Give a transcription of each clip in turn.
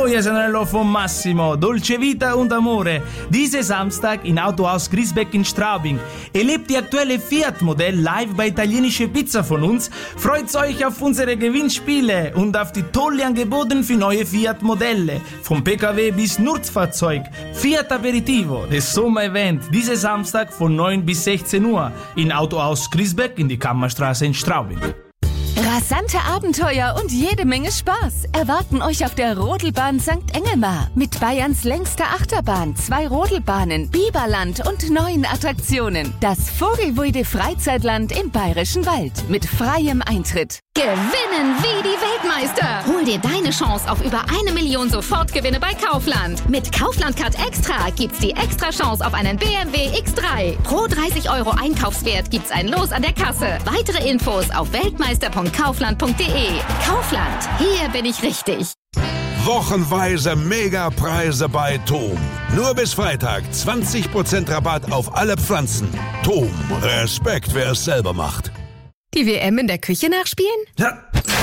Io sono Nello von Massimo, Dolce Vita und Amore. Diesen Samstag in Autohaus Griesbeck in Straubing. Erlebt die aktuelle Fiat-Modell live bei Italienische Pizza von uns. Freut euch auf unsere Gewinnspiele und auf die tollen Angebote für neue Fiat-Modelle. Vom PKW bis Nutzfahrzeug. Fiat Aperitivo, das Sommer-Event, diesen Samstag von 9 bis 16 Uhr in Autohaus Griesbeck in die Kammerstraße in Straubing. Rasante Abenteuer und jede Menge Spaß erwarten euch auf der Rodelbahn St. Engelmar. Mit Bayerns längster Achterbahn, 2 Rodelbahnen, Biberland und neuen Attraktionen. Das Vogelweide Freizeitland im Bayerischen Wald mit freiem Eintritt. Gewinnen wie die Weltmeister! Hol dir deine Chance auf über 1 Million Sofortgewinne bei Kaufland. Mit Kaufland-Card Extra gibt's die extra Chance auf einen BMW X3. Pro 30 € Einkaufswert gibt's ein Los an der Kasse. Weitere Infos auf weltmeister.kaufland.de. Kaufland, hier bin ich richtig. Wochenweise Megapreise bei TOM. Nur bis Freitag 20% Rabatt auf alle Pflanzen. TOM, Respekt, wer es selber macht. Die WM in der Küche nachspielen? Ja,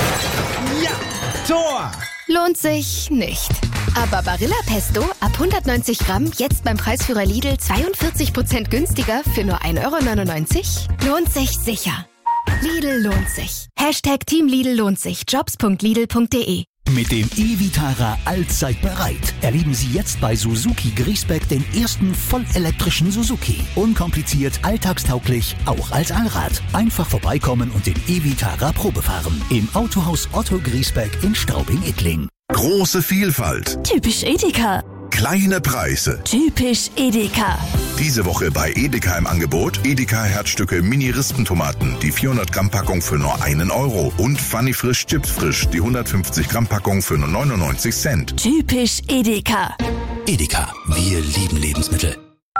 Tor! Lohnt sich nicht. Aber Barilla Pesto ab 190 Gramm jetzt beim Preisführer Lidl 42% günstiger für nur 1,99 €? Lohnt sich sicher. Lidl lohnt sich. #Team Lidl lohnt sich. Jobs.lidl.de. Mit dem e-Vitara allzeit bereit. Erleben Sie jetzt bei Suzuki Griesbeck den ersten vollelektrischen Suzuki. Unkompliziert, alltagstauglich, auch als Allrad. Einfach vorbeikommen und den e-Vitara Probe fahren. Im Autohaus Otto Griesbeck in Straubing-Ittling. Große Vielfalt. Typisch Edeka. Kleine Preise. Typisch Edeka. Diese Woche bei Edeka im Angebot Edeka Herzstücke Mini-Rispentomaten, die 400 Gramm Packung für nur 1 € und Funny Frisch Chips Frisch, die 150 Gramm Packung für nur 99 Cent. Typisch Edeka. Edeka, wir lieben Lebensmittel.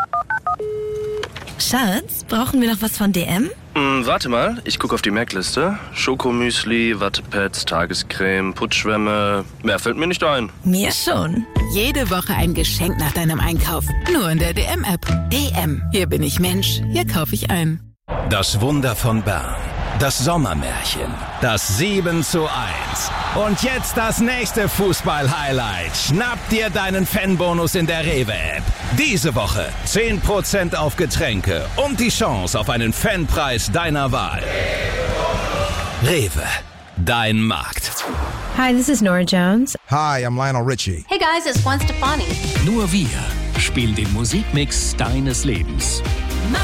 Schatz, brauchen wir noch was von DM? Warte mal, ich gucke auf die Merkliste. Schokomüsli, Wattepads, Tagescreme, Putzschwämme. Mehr fällt mir nicht ein. Mir schon. Jede Woche ein Geschenk nach deinem Einkauf. Nur in der DM-App. DM. Hier bin ich Mensch. Hier kaufe ich ein. Das Wunder von Bern. Das Sommermärchen. Das 7:1. Und jetzt das nächste Fußball-Highlight. Schnapp dir deinen Fanbonus in der Rewe-App. Diese Woche 10% auf Getränke und die Chance auf einen Fanpreis deiner Wahl. Rewe. Dein Markt. Hi, this is Nora Jones. Hi, I'm Lionel Richie. Hey guys, it's Gwen Stefani. Nur wir spielen den Musikmix deines Lebens.